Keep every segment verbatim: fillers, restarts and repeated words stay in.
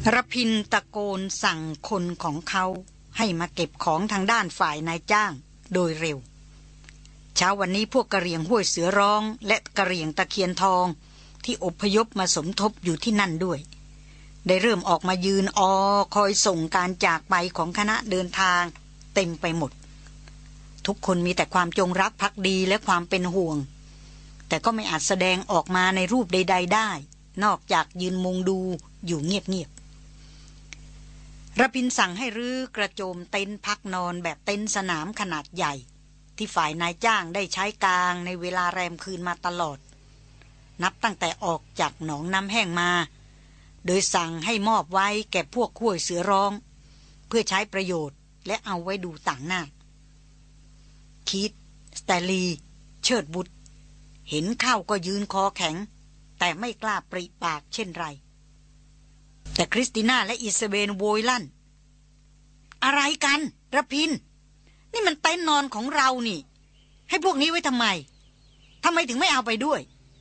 รพินตะโกนสั่งคนของเขาให้มาเก็บของทางด้านฝ่ายนายจ้างโดยเร็วเช้าวันนี้พวกกะเหรี่ยงห้วยเสือร้องและกะเหรี่ยงตะเคียนทองที่อพยพมาสมทบอยู่ที่นั่นด้วยได้เริ่มออกมายืนออคอยส่งการจากไปของคณะเดินทางเต็มไปหมดทุกคนมีแต่ความจงรักภักดีและความเป็นห่วงแต่ก็ไม่อาจแสดงออกมาในรูปใดๆได้นอกจากยืนมุงดูอยู่เงียบๆระพินสั่งให้รื้อกระโจมเต็นท์พักนอนแบบเต็นท์สนามขนาดใหญ่ที่ฝ่ายนายจ้างได้ใช้กลางในเวลาแรมคืนมาตลอดนับตั้งแต่ออกจากหนองน้ำแห้งมาโดยสั่งให้มอบไว้แก่พวกขั้วเสือร้องเพื่อใช้ประโยชน์และเอาไว้ดูต่างหน้าคิดสแตลีเชิดบุตรเห็นเข้าก็ยืนคอแข็งแต่ไม่กล้าปริปากเช่นไรแต่คริสติน่าและอิซาเบลโวยลั่นอะไรกันระพินนี่มันเต็นท์นอนของเรานี่ให้พวกนี้ไว้ทำไมทำไมถึงไม่เอาไปด้วย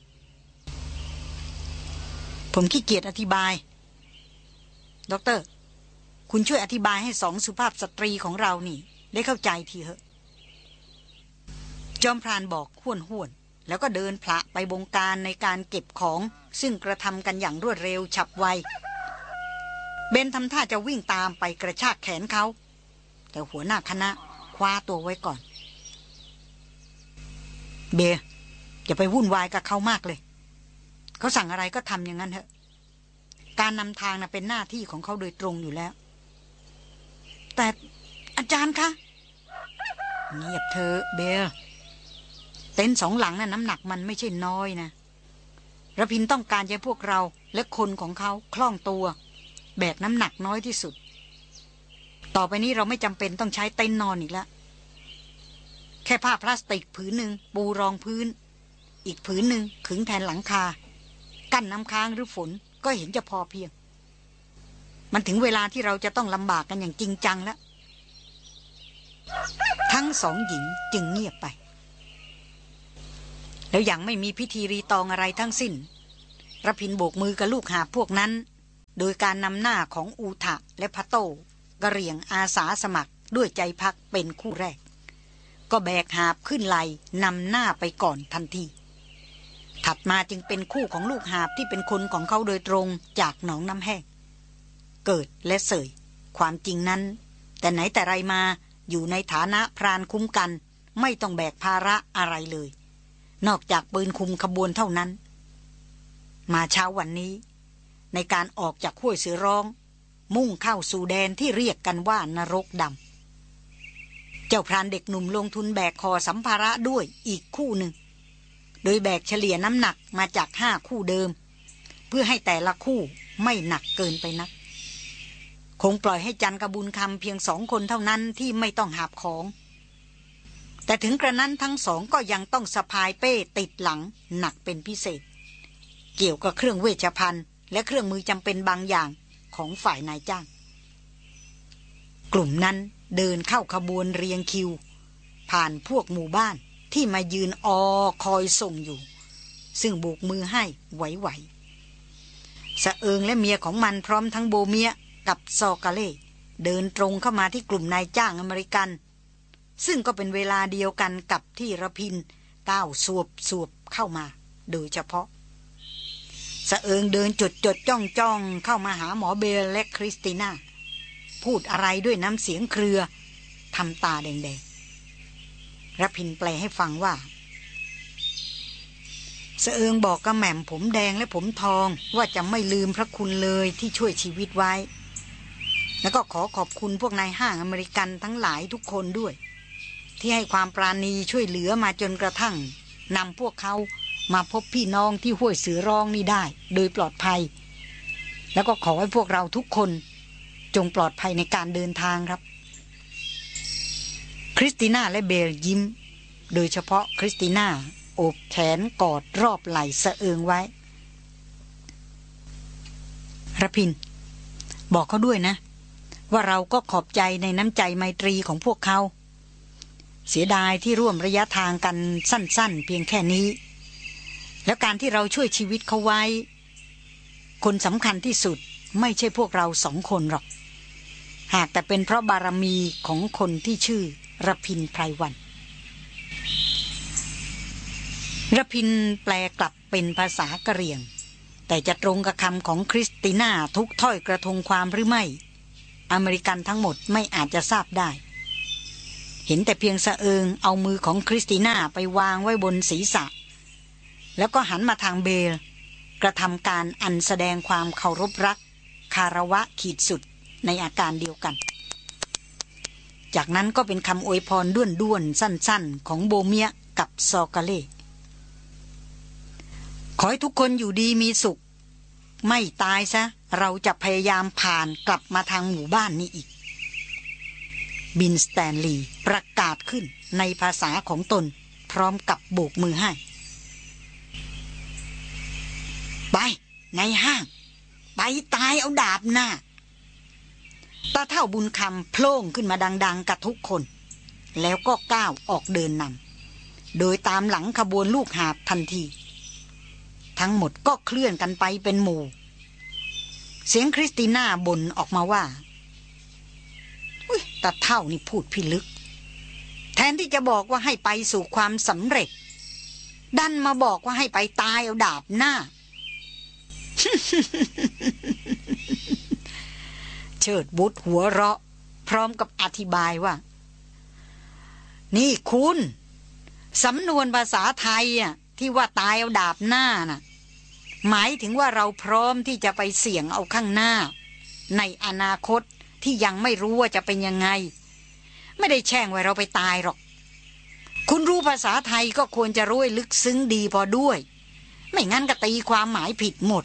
ผมขี้เกียจอธิบายด็อกเตอร์คุณช่วยอธิบายให้สองสุภาพสตรีของเรานี่ได้เข้าใจทีเถอะจอมพรานบอกห้วนห้วนแล้วก็เดินพละไปบงการในการเก็บของซึ่งกระทำกันอย่างรวดเร็วฉับไวเบนทำท่าจะวิ่งตามไปกระชากแขนเขาแต่หัวหน้าคณะคว้าตัวไว้ก่อนเบย์อย่าไปวุ่นวายกับเขามากเลยเขาสั่งอะไรก็ทำอย่างนั้นเถอะการนำทางน่ะเป็นหน้าที่ของเขาโดยตรงอยู่แล้วแต่อาจารย์คะเงียบเธอเบลเต็นท์สองหลังน่ะน้ำหนักมันไม่ใช่น้อยนะระพินต้องการให้พวกเราและคนของเขาคล่องตัวแบกน้ำหนักน้อยที่สุดต่อไปนี้เราไม่จำเป็นต้องใช้เต็นท์นอนอีกแล้วแค่ผ้าพลาสติกผืนหนึ่งปูรองพื้นอีกผืนหนึ่งขึงแทนหลังคากั้นน้ำค้างหรือฝนก็เห็นจะพอเพียงมันถึงเวลาที่เราจะต้องลำบากกันอย่างจริงจังแล้วทั้งสองหญิงจึงเงียบไปแล้วยังไม่มีพิธีรีตองอะไรทั้งสิ้นระพินโบกมือกับลูกหาพวกนั้นโดยการนำหน้าของอูทะและพะโตกระเหรี่ยงอาสาสมัครด้วยใจพักเป็นคู่แรกก็แบกหาบขึ้นไหลนำหน้าไปก่อนทันทีถัดมาจึงเป็นคู่ของลูกหาบที่เป็นคนของเขาโดยตรงจากหนองน้ำแห้งเกิดและเสยความจริงนั้นแต่ไหนแต่ไรมาอยู่ในฐานะพรานคุ้มกันไม่ต้องแบกภาระอะไรเลยนอกจากปืนคุมขบวนเท่านั้นมาเช้าวันนี้ในการออกจากห้วยเสือร้องมุ่งเข้าสู่แดนที่เรียกกันว่านรกดำเจ้าพรานเด็กหนุ่มลงทุนแบกคอสัมภาระด้วยอีกคู่หนึ่งโดยแบกเฉลี่ยน้ำหนักมาจากห้าคู่เดิมเพื่อให้แต่ละคู่ไม่หนักเกินไปนักคงปล่อยให้จันกระบุญคำเพียงสองคนเท่านั้นที่ไม่ต้องหาบของแต่ถึงกระนั้นทั้งสองก็ยังต้องสะพายเป้ติดหลังหนักเป็นพิเศษเกี่ยวกับเครื่องเวชภัณฑ์และเครื่องมือจำเป็นบางอย่างของฝ่ายนายจ้างกลุ่มนั้นเดินเข้าขบวนเรียงคิวผ่านพวกหมู่บ้านที่มายืนออคอยส่งอยู่ซึ่งโบกมือให้ไหวๆสะเอิงและเมียของมันพร้อมทั้งโบเมียกับซอกาเล่เดินตรงเข้ามาที่กลุ่มนายจ้างอเมริกันซึ่งก็เป็นเวลาเดียวกันกับที่ระพินก้าวสวบสวบเข้ามาโดยเฉพาะสะเอิงเดินจดจดจ้องจ้องเข้ามาหาหมอเบลและคริสติน่าพูดอะไรด้วยน้ำเสียงเครือทำตาแดงๆระพินแปลให้ฟังว่าสะเอิงบอกกับแหม่มผมแดงและผมทองว่าจะไม่ลืมพระคุณเลยที่ช่วยชีวิตไว้แล้วก็ขอขอบคุณพวกนายห้างอเมริกันทั้งหลายทุกคนด้วยที่ให้ความปราณีช่วยเหลือมาจนกระทั่งนำพวกเขามาพบพี่น้องที่ห้วยเสือร้องนี่ได้โดยปลอดภัยแล้วก็ขอให้พวกเราทุกคนจงปลอดภัยในการเดินทางครับคริสติน่าและเบลยิ้มโดยเฉพาะคริสติน่าโอบแขนกอดรอบไหล่สะเอิงไว้ระพินบอกเขาด้วยนะว่าเราก็ขอบใจในน้ำใจไมตรีของพวกเขาเสียดายที่ร่วมระยะทางกันสั้นๆเพียงแค่นี้แล้วการที่เราช่วยชีวิตเขาไว้คนสำคัญที่สุดไม่ใช่พวกเราสองคนหรอกหากแต่เป็นเพราะบารมีของคนที่ชื่อระพินไพรวันระพินแปลกลับเป็นภาษากะเหรี่ยงแต่จะตรงกับคำของคริสติน่าทุกถ้อยกระทงความหรือไม่อเมริกันทั้งหมดไม่อาจจะทราบได้เห็นแต่เพียงสะเอิงเอามือของคริสติน่าไปวางไว้บนศีรษะแล้วก็หันมาทางเบลกระทำการอันแสดงความเคารพรักคารวะขีดสุดในอาการเดียวกันจากนั้นก็เป็นคำอวยพรด้วนๆสั้นๆของโบเมียกับซอกาเล่ขอให้ทุกคนอยู่ดีมีสุขไม่ตายซะเราจะพยายามผ่านกลับมาทางหมู่บ้านนี้อีกบินสแตนลีย์ประกาศขึ้นในภาษาของตนพร้อมกับโบกมือให้ไปในห้างไปตายเอาดาบหน้าตาเท่าบุญคำโพล่งขึ้นมาดังๆกับทุกคนแล้วก็ก้าวออกเดินนำโดยตามหลังขบวนลูกหาบทันทีทั้งหมดก็เคลื่อนกันไปเป็นหมู่เสียงคริสติน่าบ่นออกมาว่าอุ๊ยตาเท่านี่พูดพิลึกแทนที่จะบอกว่าให้ไปสู่ความสำเร็จดันมาบอกว่าให้ไปตายเอาดาบหน้า เชิดบุตรหัวเราะพร้อมกับอธิบายว่านี่คุณสำนวนภาษาไทยอ่ะที่ว่าตายเอาดาบหน้าน่ะหมายถึงว่าเราพร้อมที่จะไปเสี่ยงเอาข้างหน้าในอนาคตที่ยังไม่รู้ว่าจะเป็นยังไงไม่ได้แช่งไว้เราไปตายหรอกคุณรู้ภาษาไทยก็ควรจะรู้ให้ลึกซึ้งดีพอด้วยไม่งั้นก็ตีความหมายผิดหมด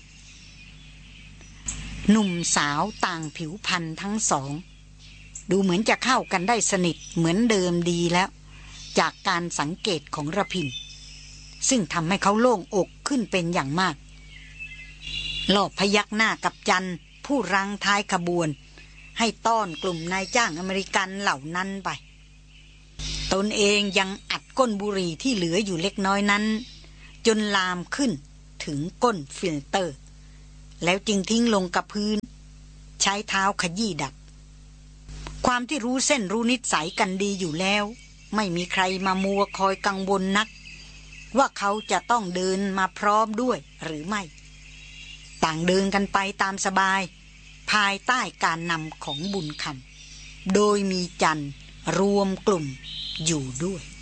หนุ่มสาวต่างผิวพรรณทั้งสองดูเหมือนจะเข้ากันได้สนิทเหมือนเดิมดีแล้วจากการสังเกตของระพินซึ่งทำให้เขาโล่งอกขึ้นเป็นอย่างมากหลอบพยักหน้ากับจันผู้รังท้ายขบวนให้ต้อนกลุ่มนายจ้างอเมริกันเหล่านั้นไปตนเองยังอัดก้นบุหรี่ที่เหลืออยู่เล็กน้อยนั้นจนลามขึ้นถึงก้นฟิลเตอร์แล้วจึงทิ้งลงกับพื้นใช้เท้าขยี้ดับความที่รู้เส้นรู้นิสัยกันดีอยู่แล้วไม่มีใครมามัวคอยกังวลนักว่าเขาจะต้องเดินมาพร้อมด้วยหรือไม่ต่างเดินกันไปตามสบายภายใต้การนำของบุญคำโดยมีจันรวมกลุ่มอยู่ด้วย